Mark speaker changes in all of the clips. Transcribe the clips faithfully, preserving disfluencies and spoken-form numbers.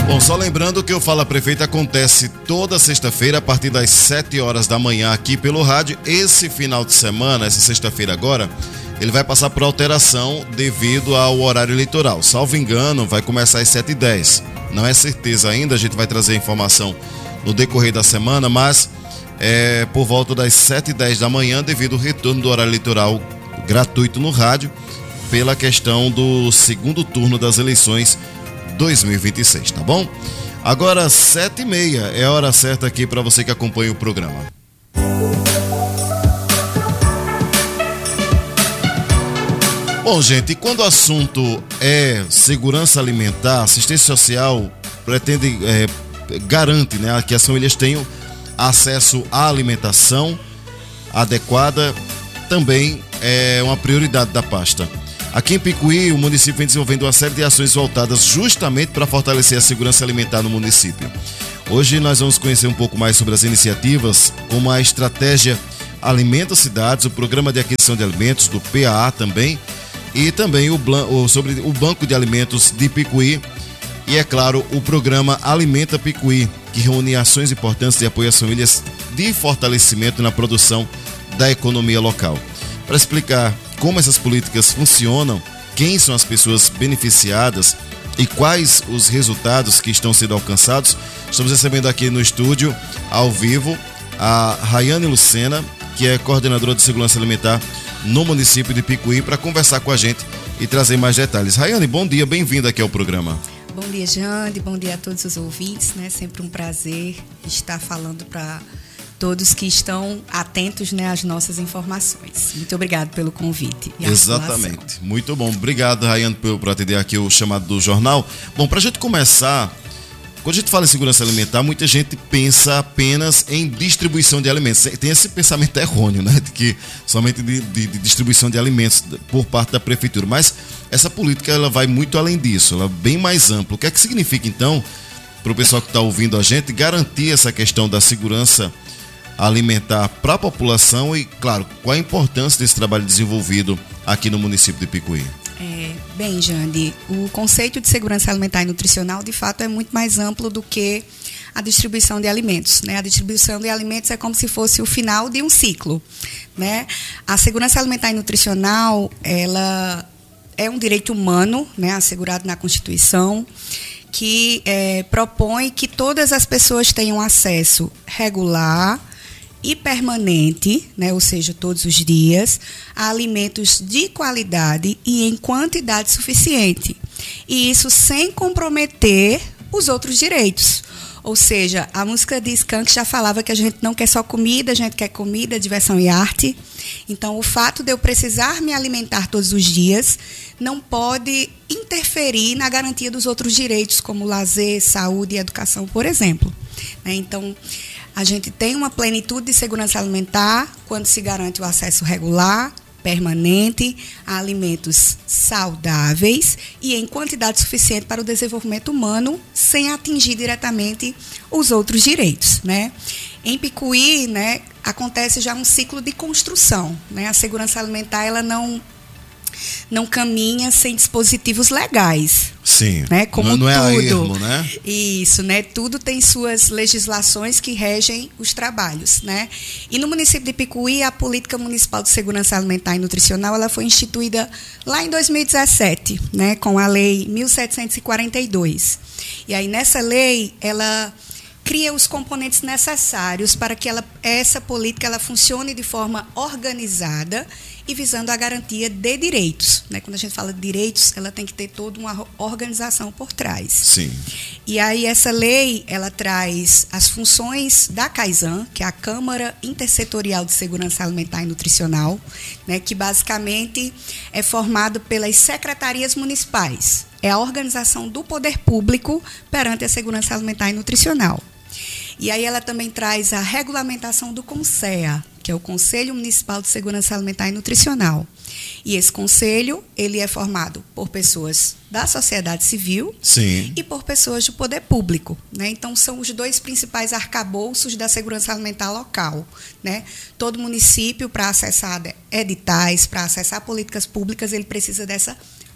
Speaker 1: Bom, só lembrando que o Fala Prefeito acontece toda sexta-feira a partir das sete horas da manhã aqui pelo rádio. Esse final de semana, essa sexta-feira agora, ele vai passar por alteração devido ao horário eleitoral. Salvo engano, vai começar às sete e dez. Não é certeza ainda, a gente vai trazer a informação no decorrer da semana, mas é por volta das sete e dez da manhã, devido ao retorno do horário eleitoral gratuito no rádio, pela questão do segundo turno das eleições dois mil e vinte e seis, tá bom? Agora, sete e meia é a hora certa aqui para você que acompanha o programa. Bom, gente, e quando o assunto é segurança alimentar, assistência social pretende, é, garante, né, que as famílias tenham acesso à alimentação adequada, também é uma prioridade da pasta. Aqui em Picuí, o município vem desenvolvendo uma série de ações voltadas justamente para fortalecer a segurança alimentar no município. Hoje nós vamos conhecer um pouco mais sobre as iniciativas, como a estratégia Alimenta Cidades, o programa de aquisição de alimentos do P A A também, e também o, sobre o Banco de Alimentos de Picuí, e é claro, o programa Alimenta Picuí, que reúne ações importantes de apoio às famílias de fortalecimento na produção da economia local. Para explicar como essas políticas funcionam, quem são as pessoas beneficiadas e quais os resultados que estão sendo alcançados, estamos recebendo aqui no estúdio, ao vivo, a Rayane Lucena, que é coordenadora de segurança alimentar no município de Picuí, para conversar com a gente e trazer mais detalhes. Rayane, bom dia, bem-vinda aqui ao programa.
Speaker 2: Bom dia, Jande, bom dia a todos os ouvintes, né? Sempre um prazer estar falando para todos que estão atentos, né, às nossas informações. Muito obrigado pelo convite. E
Speaker 1: Exatamente. Muito bom. Obrigado, Rayane, por, por atender aqui o chamado do jornal. Bom, para a gente começar, quando a gente fala em segurança alimentar, muita gente pensa apenas em distribuição de alimentos. Tem esse pensamento errôneo, né, de que somente de, de, de distribuição de alimentos por parte da prefeitura. Mas essa política, ela vai muito além disso, ela é bem mais ampla. O que é que significa, então, para o pessoal que está ouvindo a gente, garantir essa questão da segurança alimentar para a população e, claro, qual a importância desse trabalho desenvolvido aqui no município de Picuí?
Speaker 2: É, bem, Jande, o conceito de segurança alimentar e nutricional, de fato, é muito mais amplo do que a distribuição de alimentos, né? A distribuição de alimentos é como se fosse o final de um ciclo, né? A segurança alimentar e nutricional, ela é um direito humano, né, assegurado na Constituição, que é, propõe que todas as pessoas tenham acesso regular e permanente, né, ou seja, todos os dias, a alimentos de qualidade e em quantidade suficiente. E isso sem comprometer os outros direitos. Ou seja, a música de Skank já falava que a gente não quer só comida, a gente quer comida, diversão e arte. Então, o fato de eu precisar me alimentar todos os dias não pode interferir na garantia dos outros direitos, como lazer, saúde e educação, por exemplo. Então, a gente tem uma plenitude de segurança alimentar quando se garante o acesso regular, permanente, a alimentos saudáveis e em quantidade suficiente para o desenvolvimento humano, sem atingir diretamente os outros direitos, né? Em Picuí, né, acontece já um ciclo de construção, né? A segurança alimentar, ela não não caminha sem dispositivos legais.
Speaker 1: Sim,
Speaker 2: né? Como
Speaker 1: não, não é
Speaker 2: tudo.
Speaker 1: a ermo, né?
Speaker 2: Isso, né? Tudo tem suas legislações que regem os trabalhos, né? E no município de Picuí, a Política Municipal de Segurança Alimentar e Nutricional, ela foi instituída lá em dois mil e dezessete, né? Com a Lei mil setecentos e quarenta e dois. E aí, nessa lei, ela cria os componentes necessários para que ela, essa política ela funcione de forma organizada e visando a garantia de direitos, né? Quando a gente fala de direitos, ela tem que ter toda uma organização por trás.
Speaker 1: Sim.
Speaker 2: E aí essa lei, ela traz as funções da CAISAN, que é a Câmara Intersetorial de Segurança Alimentar e Nutricional, né? Que basicamente é formado pelas secretarias municipais. É a organização do poder público perante a segurança alimentar e nutricional. E aí ela também traz a regulamentação do CONSEA, que é o Conselho Municipal de Segurança Alimentar e Nutricional. E esse conselho, ele é formado por pessoas da sociedade civil. Sim. E por pessoas do poder público, né? Então, são os dois principais arcabouços da segurança alimentar local, né? Todo município, para acessar editais, para acessar políticas públicas, ele precisa dessa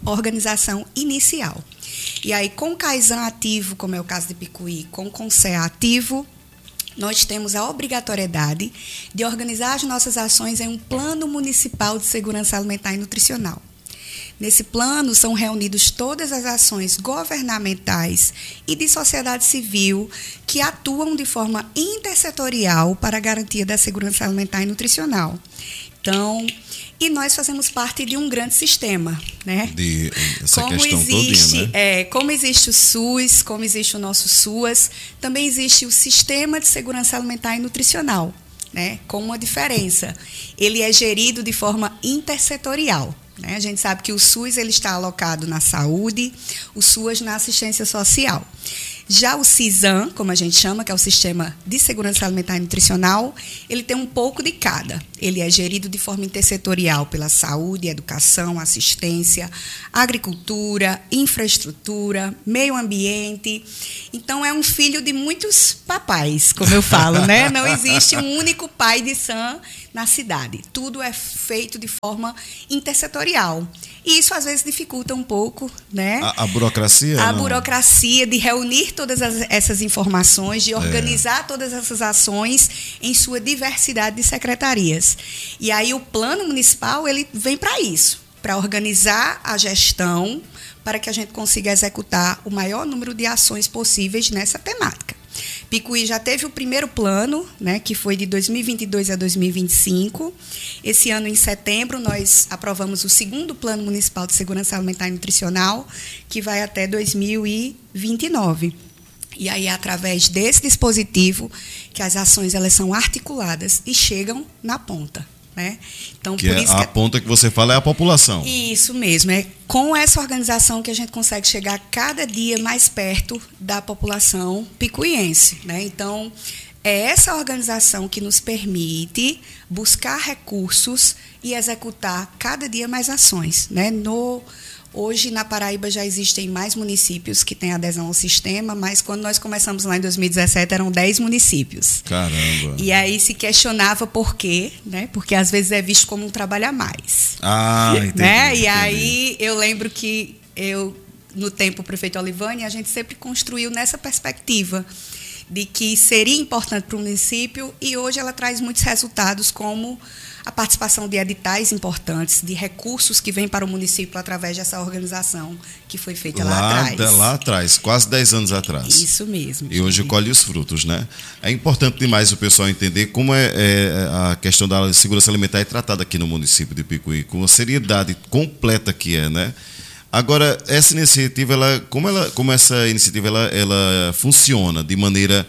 Speaker 2: organização inicial. E aí, com o Kaizen ativo, como é o caso de Picuí, com o CONSEA ativo, nós temos a obrigatoriedade de organizar as nossas ações em um plano municipal de segurança alimentar e nutricional. Nesse plano são reunidas todas as ações governamentais e de sociedade civil que atuam de forma intersetorial para a garantia da segurança alimentar e nutricional. Então, e nós fazemos parte de um grande sistema, né?
Speaker 1: De essa
Speaker 2: como
Speaker 1: questão
Speaker 2: existe,
Speaker 1: todinha, né?
Speaker 2: É, como existe o SUS, como existe o nosso SUAS, também existe o Sistema de Segurança Alimentar e Nutricional, né? Com uma diferença. Ele é gerido de forma intersetorial. Né? A gente sabe que o SUS ele está alocado na saúde, o SUAS na assistência social. Já o CISAM, como a gente chama, que é o Sistema de Segurança Alimentar e Nutricional, ele tem um pouco de cada. Ele é gerido de forma intersetorial pela saúde, educação, assistência, agricultura, infraestrutura, meio ambiente. Então, é um filho de muitos papais, como eu falo, né? Não existe um único pai de S A M na cidade. Tudo é feito de forma intersetorial. E isso, às vezes, dificulta um pouco, né?
Speaker 1: A, a burocracia?
Speaker 2: A
Speaker 1: não.
Speaker 2: burocracia de reunir todas as, essas informações, de organizar é. todas essas ações em sua diversidade de secretarias. E aí o plano municipal ele vem para isso, para organizar a gestão, para que a gente consiga executar o maior número de ações possíveis nessa temática. Picuí já teve o primeiro plano, né, que foi de dois mil e vinte e dois a dois mil e vinte e cinco. Esse ano, em setembro, nós aprovamos o segundo Plano Municipal de Segurança Alimentar e Nutricional, que vai até dois mil e vinte e nove. E aí, é através desse dispositivo, que as ações elas são articuladas e chegam na ponta. Né? Então,
Speaker 1: que
Speaker 2: por
Speaker 1: é
Speaker 2: isso
Speaker 1: a
Speaker 2: que...
Speaker 1: ponta que você fala é a população.
Speaker 2: Isso mesmo, é com essa organização que a gente consegue chegar cada dia mais perto da população picuiense, né? Então, é essa organização que nos permite buscar recursos e executar cada dia mais ações, né? No Hoje, na Paraíba, já existem mais municípios que têm adesão ao sistema, mas quando nós começamos lá em dois mil e dezessete, eram dez municípios.
Speaker 1: Caramba!
Speaker 2: E aí se questionava por quê, né? Porque às vezes é visto como um trabalho a mais.
Speaker 1: Ah, entendi.
Speaker 2: Né? E
Speaker 1: entendi.
Speaker 2: aí eu lembro que eu, no tempo, o prefeito Olivânia, a gente sempre construiu nessa perspectiva de que seria importante para o município e hoje ela traz muitos resultados, como a participação de editais importantes, de recursos que vêm para o município através dessa organização que foi feita lá, lá atrás.
Speaker 1: De, lá atrás, quase dez anos atrás.
Speaker 2: Isso mesmo.
Speaker 1: E hoje colhe os frutos, né? É importante demais o pessoal entender como é, é a questão da segurança alimentar é tratada aqui no município de Picuí, com a seriedade completa que é, né? Agora, essa iniciativa, ela, como, ela, como essa iniciativa ela, ela funciona de maneira...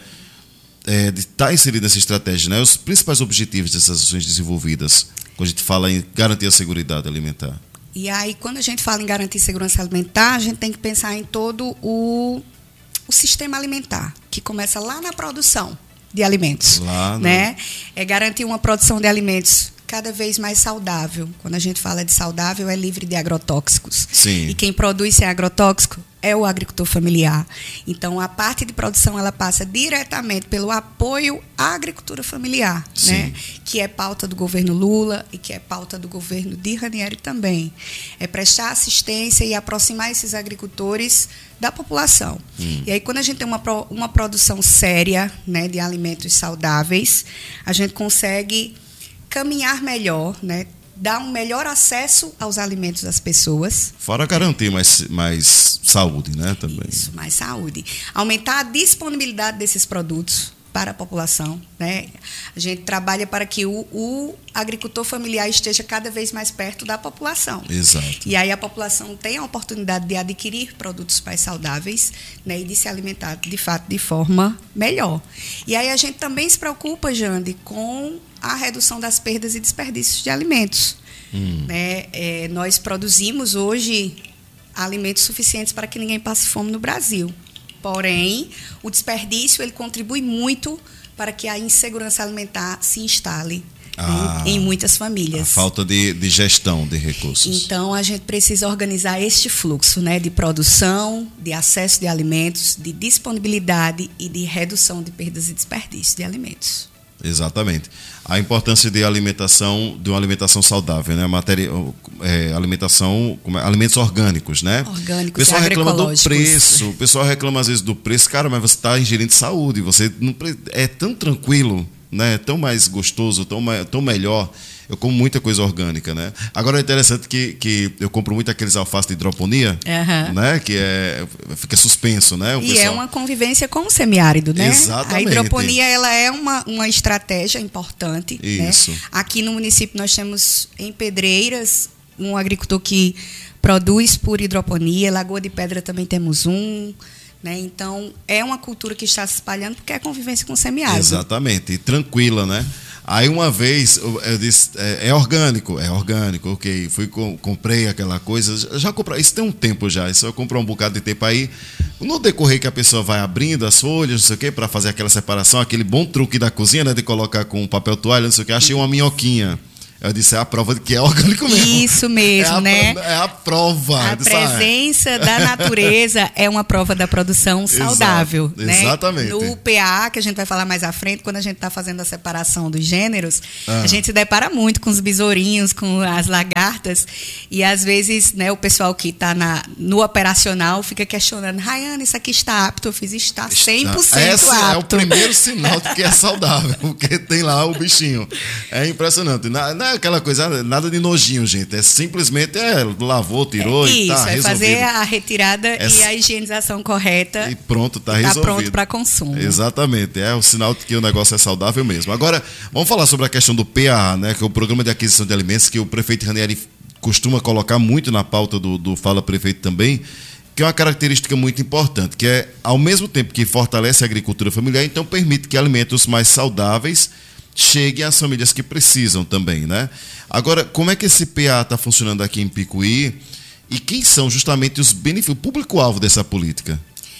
Speaker 1: É, de estar inserida nessa estratégia, né? Os principais objetivos dessas ações desenvolvidas, quando a gente fala em garantir a segurança alimentar.
Speaker 2: E aí, quando a gente fala em garantir segurança alimentar, a gente tem que pensar em todo o, o sistema alimentar, que começa lá na produção de alimentos.
Speaker 1: Lá no...
Speaker 2: né? É garantir uma produção de alimentos cada vez mais saudável. Quando a gente fala de saudável, é livre de agrotóxicos.
Speaker 1: Sim.
Speaker 2: E quem produz sem agrotóxico é o agricultor familiar. Então, a parte de produção ela passa diretamente pelo apoio à agricultura familiar, né? Que é pauta do governo Lula e que é pauta do governo de Ranieri também. É prestar assistência e aproximar esses agricultores da população. Hum. E aí, quando a gente tem uma, uma produção séria, né, de alimentos saudáveis, a gente consegue caminhar melhor, né? Dar um melhor acesso aos alimentos das pessoas.
Speaker 1: Fora garantir mais, mais saúde, né? Também.
Speaker 2: Isso, mais saúde. Aumentar a disponibilidade desses produtos para a população, né? A gente trabalha para que o, o agricultor familiar esteja cada vez mais perto da população.
Speaker 1: Exato.
Speaker 2: E aí a população tem a oportunidade de adquirir produtos mais saudáveis, né, e de se alimentar, de fato, de forma melhor. E aí a gente também se preocupa, Jande, com a redução das perdas e desperdícios de alimentos. Hum. Né? É, nós produzimos hoje alimentos suficientes para que ninguém passe fome no Brasil. Porém, o desperdício ele contribui muito para que a insegurança alimentar se instale ah, em, em muitas famílias.
Speaker 1: A falta de, de gestão de recursos.
Speaker 2: Então, a gente precisa organizar este fluxo, né, de produção, de acesso de alimentos, de disponibilidade e de redução de perdas e desperdícios de alimentos.
Speaker 1: Exatamente. A importância de alimentação, de uma alimentação saudável, né? Matéria, é, alimentação, como é? Alimentos orgânicos, né?
Speaker 2: Orgânicos,
Speaker 1: o pessoal
Speaker 2: e
Speaker 1: reclama do
Speaker 2: agroecológicos.
Speaker 1: preço, o pessoal reclama às vezes do preço, cara, mas você está ingerindo saúde, você não, é tão tranquilo, né? Tão mais gostoso, tão, tão melhor. Eu como muita coisa orgânica, né? Agora é interessante que, que eu compro muito aqueles alface de hidroponia,
Speaker 2: uhum.
Speaker 1: né? Que é, fica suspenso, né? O
Speaker 2: e
Speaker 1: pessoal...
Speaker 2: é uma convivência com o semiárido, né?
Speaker 1: Exatamente.
Speaker 2: A hidroponia, ela é uma, uma estratégia importante.
Speaker 1: Isso.
Speaker 2: Né? Aqui no município nós temos em Pedreiras um agricultor que produz por hidroponia, Lagoa de Pedra também temos um. Né? Então, é uma cultura que está se espalhando porque é a convivência com o semiárido.
Speaker 1: Exatamente, e tranquila, né? Aí uma vez eu disse, é, é orgânico, é orgânico, ok. Fui, com, comprei aquela coisa, já comprei, isso tem um tempo já, isso eu comprei um bocado de tempo aí. No decorrer que a pessoa vai abrindo as folhas, não sei o que, para fazer aquela separação, aquele bom truque da cozinha, né? De colocar com papel toalha, não sei o que, achei uma minhoquinha. Eu disse, é a prova de que é orgânico mesmo.
Speaker 2: Isso mesmo,
Speaker 1: é a,
Speaker 2: né?
Speaker 1: É a prova.
Speaker 2: A
Speaker 1: disse,
Speaker 2: presença ah, é. da natureza é uma prova da produção saudável.
Speaker 1: Exato,
Speaker 2: né?
Speaker 1: Exatamente.
Speaker 2: No P A, que a gente vai falar mais à frente, quando a gente está fazendo a separação dos gêneros, ah. a gente se depara muito com os besourinhos, com as lagartas, e às vezes, né, o pessoal que está no operacional fica questionando, Rayane, isso aqui está apto? Eu fiz, está cem por cento
Speaker 1: Esse
Speaker 2: apto.
Speaker 1: é o primeiro sinal de que é saudável, porque tem lá o bichinho. É impressionante. Não é aquela coisa, nada de nojinho, gente. É simplesmente, é, lavou, tirou
Speaker 2: é
Speaker 1: e tá resolvido.
Speaker 2: Isso, é fazer a retirada
Speaker 1: é,
Speaker 2: e a higienização correta.
Speaker 1: E pronto, tá
Speaker 2: e
Speaker 1: resolvido.
Speaker 2: Tá pronto para consumo.
Speaker 1: Exatamente, é o sinal de que o negócio é saudável mesmo. Agora, vamos falar sobre a questão do P A A, né, que é o Programa de Aquisição de Alimentos, que o prefeito Ranieri costuma colocar muito na pauta do, do Fala Prefeito também, que é uma característica muito importante, que é, ao mesmo tempo que fortalece a agricultura familiar, então permite que alimentos mais saudáveis cheguem às famílias que precisam também, né? Agora, como é que esse P A está funcionando aqui em Picuí e quem são justamente os benefícios, o público-alvo dessa política?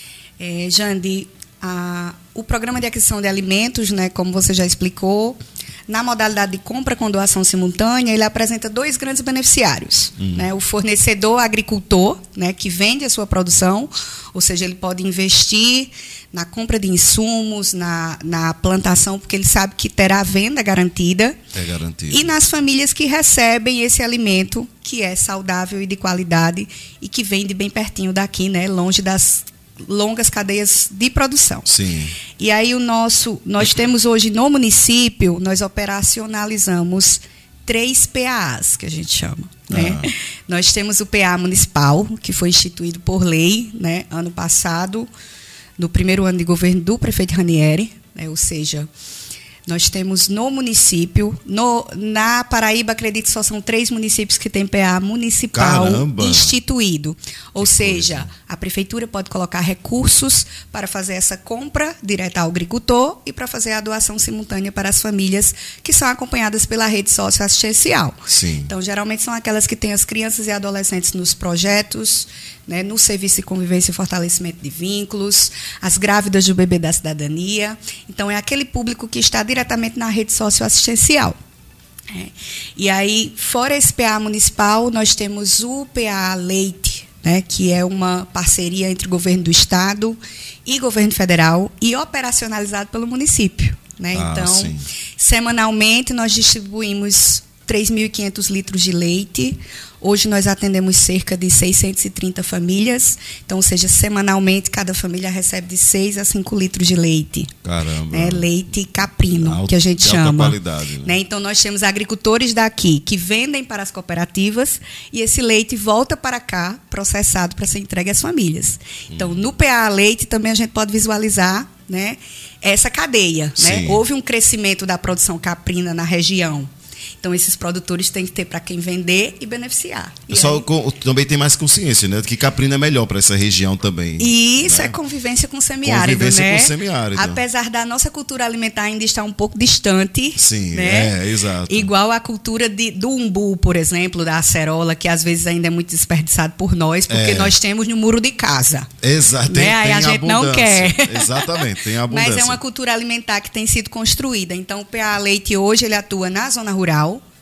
Speaker 2: É, Jandi, a, o Programa de Aquisição de Alimentos, né, como você já explicou, na modalidade de compra com doação simultânea, ele apresenta dois grandes beneficiários. Uhum. Né? O fornecedor agricultor, né, que vende a sua produção, ou seja, ele pode investir na compra de insumos, na, na plantação, porque ele sabe que terá venda garantida.
Speaker 1: É garantido.
Speaker 2: E nas famílias que recebem esse alimento, que é saudável e de qualidade, e que vem de bem pertinho daqui, né, longe das longas cadeias de produção.
Speaker 1: Sim.
Speaker 2: E aí o nosso, nós temos hoje no município, nós operacionalizamos três P A As, que a gente chama. Né? Ah. Nós temos o P A municipal, que foi instituído por lei, né, ano passado, no primeiro ano de governo do prefeito Ranieri, né, ou seja, nós temos no município, no, na Paraíba, acredito, só são três municípios que têm P A municipal
Speaker 1: Caramba.
Speaker 2: instituído. Ou
Speaker 1: que
Speaker 2: seja,
Speaker 1: coisa.
Speaker 2: A prefeitura pode colocar recursos para fazer essa compra direta ao agricultor e para fazer a doação simultânea para as famílias que são acompanhadas pela rede socioassistencial.
Speaker 1: Sim.
Speaker 2: Então, geralmente são aquelas que têm as crianças e adolescentes nos projetos, né, no serviço de convivência e fortalecimento de vínculos, as grávidas do bebê da cidadania. Então, é aquele público que está diretamente na rede socioassistencial. É. E aí, fora esse P A municipal, nós temos o P A Leite, né, que é uma parceria entre o governo do estado e governo federal e operacionalizado pelo município. Né?
Speaker 1: Ah,
Speaker 2: então,
Speaker 1: sim.
Speaker 2: Semanalmente, nós distribuímos três mil e quinhentos litros de leite. Hoje nós atendemos cerca de seiscentas e trinta famílias. Então, ou seja, semanalmente cada família recebe de seis a cinco litros de leite.
Speaker 1: Caramba.
Speaker 2: Né? Leite caprino,
Speaker 1: Alto,
Speaker 2: que a gente
Speaker 1: de
Speaker 2: chama.
Speaker 1: alta qualidade, né?
Speaker 2: Né? Então, nós temos agricultores daqui que vendem para as cooperativas e esse leite volta para cá, processado para ser entregue às famílias. Então, hum. no P A Leite também a gente pode visualizar, né, essa cadeia. Né? Houve um crescimento da produção caprina na região. Então, esses produtores têm que ter para quem vender e beneficiar.
Speaker 1: O pessoal aí... também tem mais consciência, né? Que caprina é melhor para essa região também.
Speaker 2: E isso, né? É convivência com o semiárido, convivência né? com o semiárido. Apesar da nossa cultura alimentar ainda estar um pouco distante.
Speaker 1: Sim,
Speaker 2: né?
Speaker 1: é, exato.
Speaker 2: Igual a cultura de, do umbu, por exemplo, da acerola, que às vezes ainda é muito desperdiçado por nós, porque é. nós temos no muro de casa.
Speaker 1: Exato.
Speaker 2: Né?
Speaker 1: Tem,
Speaker 2: Aí
Speaker 1: tem
Speaker 2: a gente
Speaker 1: abundância.
Speaker 2: não quer.
Speaker 1: Exatamente, tem abundância.
Speaker 2: Mas é uma cultura alimentar que tem sido construída. Então, o P A Leite hoje ele atua na zona rural,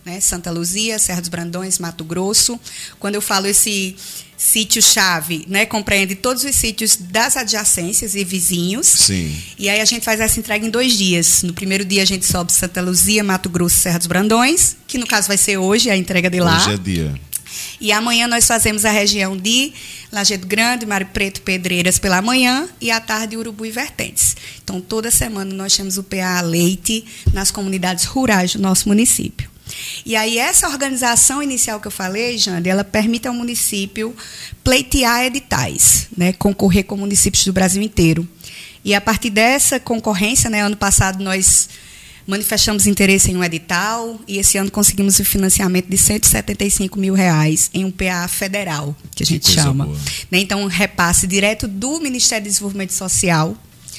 Speaker 2: né? Santa Luzia, Serra dos Brandões, Mato Grosso. Quando eu falo esse sítio-chave, né, compreende todos os sítios das adjacências e vizinhos.
Speaker 1: Sim.
Speaker 2: E aí a gente faz essa entrega em dois dias. No primeiro dia a gente sobe Santa Luzia, Mato Grosso, Serra dos Brandões, que no caso vai ser hoje a entrega de lá.
Speaker 1: Hoje é dia.
Speaker 2: E amanhã nós fazemos a região de Lajeado Grande, Mário Preto, Pedreiras pela manhã e à tarde Urubu e Vertentes. Então, toda semana nós temos o P A Leite nas comunidades rurais do nosso município. E aí, essa organização inicial que eu falei, Jande, ela permite ao município pleitear editais, né, concorrer com municípios do Brasil inteiro. E a partir dessa concorrência, né, ano passado nós manifestamos interesse em um edital e esse ano conseguimos o financiamento de cento e setenta e cinco mil reais em um P A federal, que a gente
Speaker 1: que
Speaker 2: chama. Né, então, um repasse direto do Ministério do Desenvolvimento Social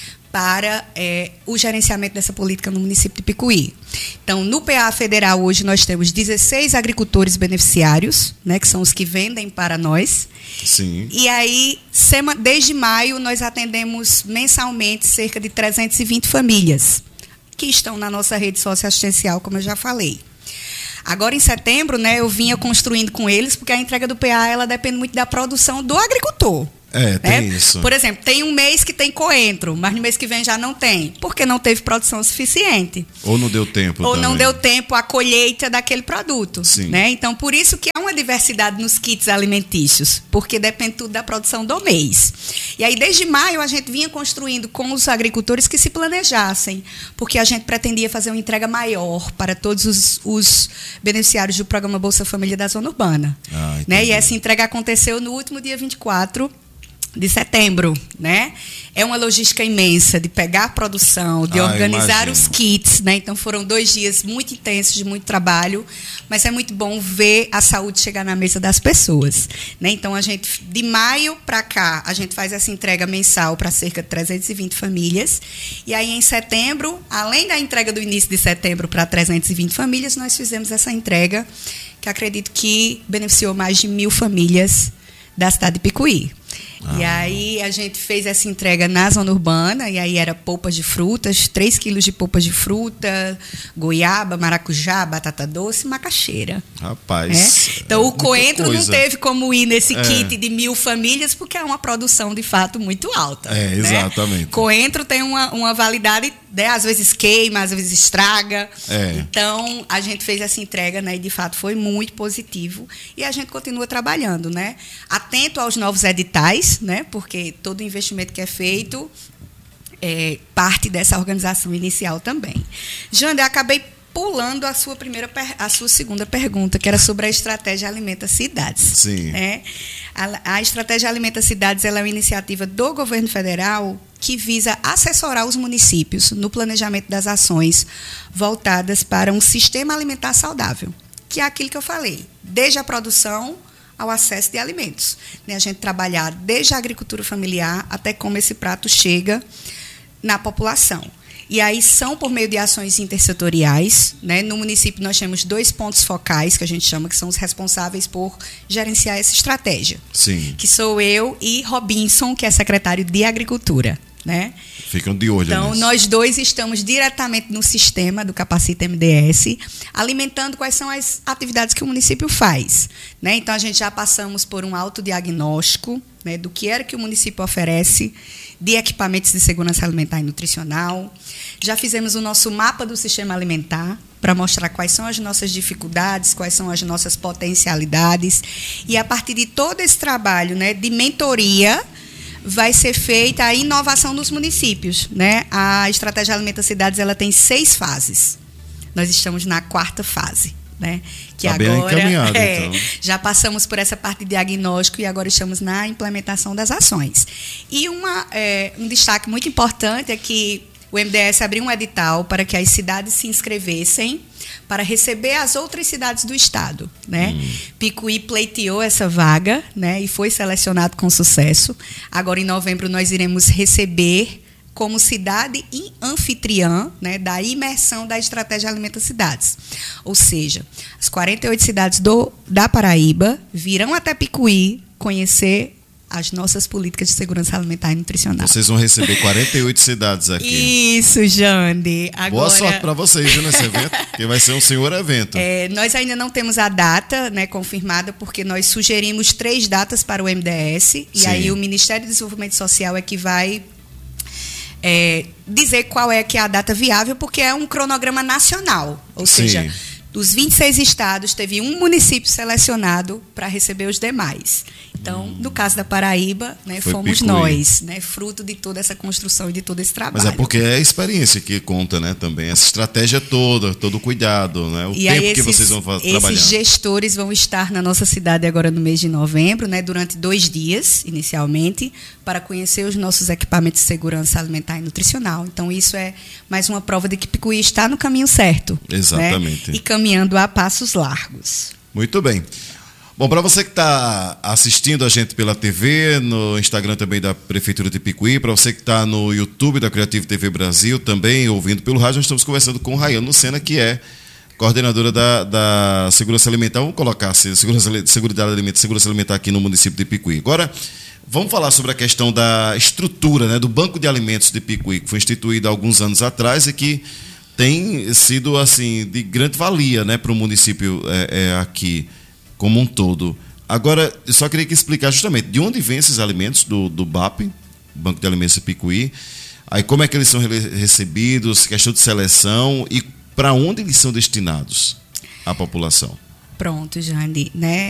Speaker 2: para é, o gerenciamento dessa política no município de Picuí. Então, no P A federal, hoje, nós temos dezesseis agricultores beneficiários, né, que são os que vendem para nós.
Speaker 1: Sim.
Speaker 2: E aí, desde maio, nós atendemos mensalmente cerca de trezentas e vinte famílias que estão na nossa rede socioassistencial, como eu já falei. Agora, em setembro, né, eu vinha construindo com eles, porque a entrega do P A ela depende muito da produção do agricultor.
Speaker 1: É, tem
Speaker 2: né?
Speaker 1: isso.
Speaker 2: Por exemplo, tem um mês que tem coentro, mas no mês que vem já não tem, porque não teve produção suficiente.
Speaker 1: Ou não deu tempo
Speaker 2: Ou
Speaker 1: também.
Speaker 2: não deu tempo a colheita daquele produto.
Speaker 1: Sim.
Speaker 2: Né? Então, por isso que há uma diversidade nos kits alimentícios, porque depende tudo da produção do mês. E aí, desde maio, a gente vinha construindo com os agricultores que se planejassem, porque a gente pretendia fazer uma entrega maior para todos os, os beneficiários do programa Bolsa Família da Zona Urbana.
Speaker 1: Ah,
Speaker 2: né? E essa entrega aconteceu no último dia vinte e quatro de setembro, né? É uma logística imensa de pegar a produção, de
Speaker 1: ah,
Speaker 2: organizar os kits, né? Então foram dois dias muito intensos, de muito trabalho, mas é muito bom ver a saúde chegar na mesa das pessoas, né? Então a gente, de maio para cá, a gente faz essa entrega mensal para cerca de trezentas e vinte famílias, e aí em setembro, além da entrega do início de setembro para trezentas e vinte famílias, nós fizemos essa entrega, que acredito que beneficiou mais de mil famílias da cidade de Picuí. Ah. E aí a gente fez essa entrega na zona urbana, e aí era polpas de frutas, três quilos de polpas de fruta, goiaba, maracujá, batata doce e macaxeira.
Speaker 1: Rapaz.
Speaker 2: É? Então, o coentro não teve como ir nesse é. kit de mil famílias, porque é uma produção, de fato, muito alta.
Speaker 1: É,
Speaker 2: né?
Speaker 1: exatamente.
Speaker 2: Coentro tem uma, uma validade, né? Às vezes queima, às vezes estraga.
Speaker 1: É.
Speaker 2: Então, a gente fez essa entrega, né? E, de fato, foi muito positivo. E a gente continua trabalhando, né? Atento aos novos editais, né? Porque todo investimento que é feito é parte dessa organização inicial também. Jande, eu acabei pulando a sua primeira, a sua segunda pergunta, que era sobre a estratégia Alimenta Cidades.
Speaker 1: Sim.
Speaker 2: Né? A, a estratégia Alimenta Cidades ela é uma iniciativa do governo federal que visa assessorar os municípios no planejamento das ações voltadas para um sistema alimentar saudável, que é aquilo que eu falei, desde a produção ao acesso de alimentos. Né? A gente trabalhar desde a agricultura familiar até como esse prato chega na população. E aí são por meio de ações intersetoriais. Né? No município nós temos dois pontos focais, que a gente chama, que são os responsáveis por gerenciar essa estratégia.
Speaker 1: Sim.
Speaker 2: Que sou eu e Robinson, que é secretário de Agricultura. Né?
Speaker 1: Ficam de olho
Speaker 2: Então,
Speaker 1: nisso.
Speaker 2: Nós dois estamos diretamente no sistema do Capacita M D S, alimentando quais são as atividades que o município faz. Né? Então, a gente já passamos por um autodiagnóstico, né, do que era que o município oferece de equipamentos de segurança alimentar e nutricional. Já fizemos o nosso mapa do sistema alimentar, para mostrar quais são as nossas dificuldades, quais são as nossas potencialidades. E, a partir de todo esse trabalho, né, de mentoria, vai ser feita a inovação dos municípios. Né? A Estratégia Alimenta Cidades ela tem seis fases. Nós estamos na quarta fase. Né? Que
Speaker 1: tá
Speaker 2: agora
Speaker 1: bem encaminhado,
Speaker 2: é,
Speaker 1: então.
Speaker 2: Já passamos por essa parte de diagnóstico e agora estamos na implementação das ações. E uma, é, um destaque muito importante é que o M D S abriu um edital para que as cidades se inscrevessem para receber as outras cidades do estado. Né? Hum. Picuí pleiteou essa vaga, né, e foi selecionado com sucesso. Agora, em novembro, nós iremos receber como cidade anfitriã, né, da imersão da Estratégia Alimenta Cidades. Ou seja, as quarenta e oito cidades do, da Paraíba virão até Picuí conhecer as nossas políticas de segurança alimentar e nutricional.
Speaker 1: Vocês vão receber quarenta e oito cidades aqui.
Speaker 2: Isso, Jande. Agora,
Speaker 1: boa sorte para vocês, viu, nesse evento, que vai ser um senhor evento.
Speaker 2: É, nós ainda não temos a data, né, confirmada, porque nós sugerimos três datas para o M D S, e Sim. aí o Ministério do Desenvolvimento Social é que vai é, dizer qual é que é a data viável, porque é um cronograma nacional, ou
Speaker 1: Sim.
Speaker 2: seja, dos vinte e seis estados, teve um município selecionado para receber os demais. Então, hum. no caso da Paraíba, né, fomos Picuí. nós, né, fruto de toda essa construção e de todo esse trabalho.
Speaker 1: Mas é porque é a experiência que conta, né, também, essa estratégia toda, todo o cuidado, né, o
Speaker 2: e
Speaker 1: tempo
Speaker 2: esses,
Speaker 1: que vocês vão fazer,
Speaker 2: esses
Speaker 1: trabalhar.
Speaker 2: Esses gestores vão estar na nossa cidade agora no mês de novembro, né, durante dois dias, inicialmente, para conhecer os nossos equipamentos de segurança alimentar e nutricional. Então, isso é mais uma prova de que Picuí está no caminho certo.
Speaker 1: Exatamente.
Speaker 2: Né, e caminhando a passos largos.
Speaker 1: Muito bem. Bom, para você que está assistindo a gente pela T V, no Instagram também da Prefeitura de Picuí, para você que está no YouTube da Creative T V Brasil, também ouvindo pelo rádio, nós estamos conversando com Rayane Lucena, que é coordenadora da, da Segurança Alimentar. Vamos colocar assim, Segurança, Seguridade Alimentar, Segurança Alimentar aqui no município de Picuí. Agora, vamos falar sobre a questão da estrutura, né, do Banco de Alimentos de Picuí, que foi instituído há alguns anos atrás e que tem sido assim de grande valia, né, para o município é, é, aqui como um todo. Agora, eu só queria que explicar justamente de onde vêm esses alimentos do, do B A P, Banco de Alimentos de Picuí, aí como é que eles são recebidos, questão de seleção e para onde eles são destinados à população.
Speaker 2: Pronto, Jane, né?